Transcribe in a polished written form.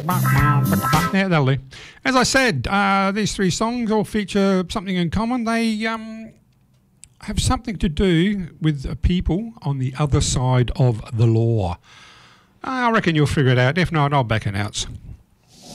Yeah, that'll do. As I said, these three songs all feature something in common. They have something to do with people on the other side of the law. I reckon you'll figure it out. If not, I'll back it out.